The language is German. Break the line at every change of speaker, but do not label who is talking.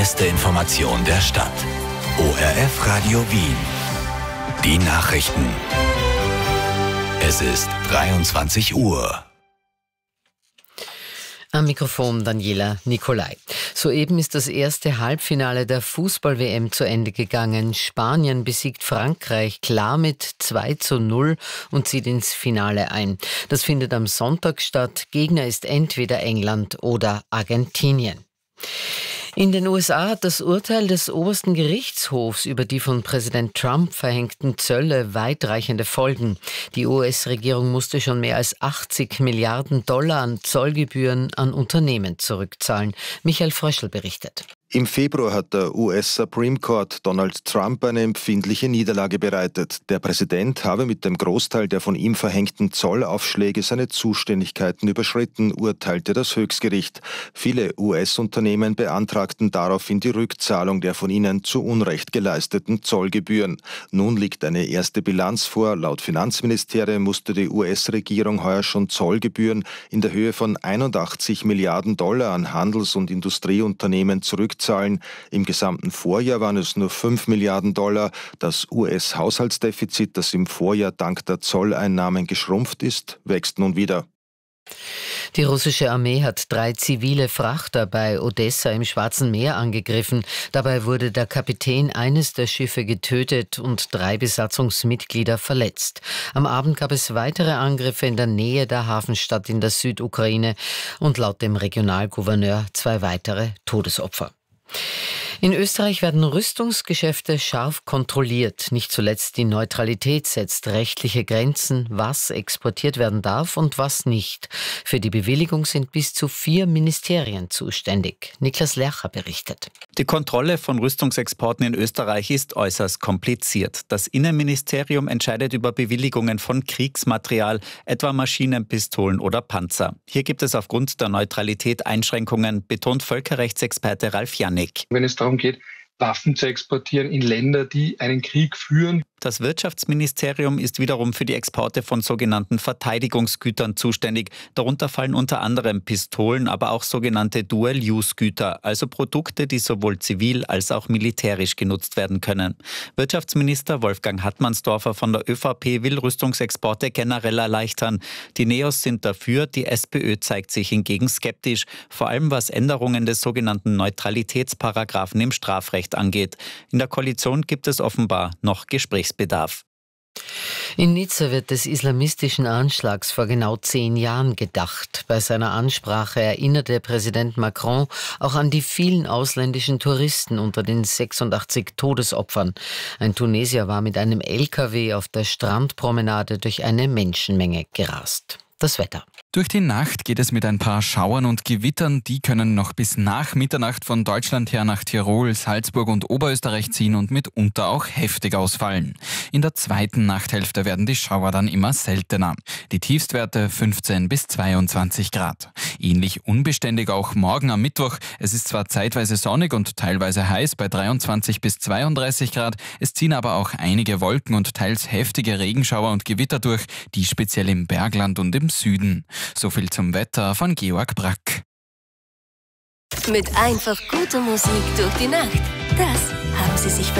Beste Information der Stadt. ORF Radio Wien. Die Nachrichten. Es ist 23 Uhr.
Am Mikrofon Daniela Nicolai. Soeben ist das erste Halbfinale der Fußball-WM zu Ende gegangen. Spanien besiegt Frankreich klar mit 2:0 und zieht ins Finale ein. Das findet am Sonntag statt. Gegner ist entweder England oder Argentinien. In den USA hat das Urteil des obersten Gerichtshofs über die von Präsident Trump verhängten Zölle weitreichende Folgen. Die US-Regierung musste schon mehr als 80 Milliarden Dollar an Zollgebühren an Unternehmen zurückzahlen. Michael Fröschl berichtet.
Im Februar hat der US Supreme Court Donald Trump eine empfindliche Niederlage bereitet. Der Präsident habe mit dem Großteil der von ihm verhängten Zollaufschläge seine Zuständigkeiten überschritten, urteilte das Höchstgericht. Viele US-Unternehmen beantragten daraufhin die Rückzahlung der von ihnen zu Unrecht geleisteten Zollgebühren. Nun liegt eine erste Bilanz vor. Laut Finanzministerium musste die US-Regierung heuer schon Zollgebühren in der Höhe von 81 Milliarden Dollar an Handels- und Industrieunternehmen zurückzahlen. Im gesamten Vorjahr waren es nur 5 Milliarden Dollar. Das US-Haushaltsdefizit, das im Vorjahr dank der Zolleinnahmen geschrumpft ist, wächst nun wieder.
Die russische Armee hat 3 zivile Frachter bei Odessa im Schwarzen Meer angegriffen. Dabei wurde der Kapitän eines der Schiffe getötet und 3 Besatzungsmitglieder verletzt. Am Abend gab es weitere Angriffe in der Nähe der Hafenstadt in der Südukraine und laut dem Regionalgouverneur 2 weitere Todesopfer. In Österreich werden Rüstungsgeschäfte scharf kontrolliert. Nicht zuletzt die Neutralität setzt rechtliche Grenzen, was exportiert werden darf und was nicht. Für die Bewilligung sind bis zu 4 Ministerien zuständig. Niklas Lercher berichtet.
Die Kontrolle von Rüstungsexporten in Österreich ist äußerst kompliziert. Das Innenministerium entscheidet über Bewilligungen von Kriegsmaterial, etwa Maschinen, Pistolen oder Panzer. Hier gibt es aufgrund der Neutralität Einschränkungen, betont Völkerrechtsexperte Ralf Jannik.
Wenn es darum geht, Waffen zu exportieren in Länder, die einen Krieg führen.
Das Wirtschaftsministerium ist wiederum für die Exporte von sogenannten Verteidigungsgütern zuständig. Darunter fallen unter anderem Pistolen, aber auch sogenannte Dual-Use-Güter, also Produkte, die sowohl zivil als auch militärisch genutzt werden können. Wirtschaftsminister Wolfgang Hartmannsdorfer von der ÖVP will Rüstungsexporte generell erleichtern. Die Neos sind dafür, die SPÖ zeigt sich hingegen skeptisch, vor allem was Änderungen des sogenannten Neutralitätsparagraphen im Strafrecht angeht. In der Koalition gibt es offenbar noch Gesprächsbedarf.
In Nizza wird des islamistischen Anschlags vor genau 10 Jahren gedacht. Bei seiner Ansprache erinnerte Präsident Macron auch an die vielen ausländischen Touristen unter den 86 Todesopfern. Ein Tunesier war mit einem LKW auf der Strandpromenade durch eine Menschenmenge gerast. Das Wetter.
Durch die Nacht geht es mit ein paar Schauern und Gewittern. Die können noch bis nach Mitternacht von Deutschland her nach Tirol, Salzburg und Oberösterreich ziehen und mitunter auch heftig ausfallen. In der zweiten Nachthälfte werden die Schauer dann immer seltener. Die Tiefstwerte 15 bis 22 Grad. Ähnlich unbeständig auch morgen am Mittwoch. Es ist zwar zeitweise sonnig und teilweise heiß bei 23 bis 32 Grad. Es ziehen aber auch einige Wolken und teils heftige Regenschauer und Gewitter durch, die speziell im Bergland und im Süden. So viel zum Wetter von Georg Brack.
Mit einfach guter Musik durch die Nacht. Das haben Sie sich verdient.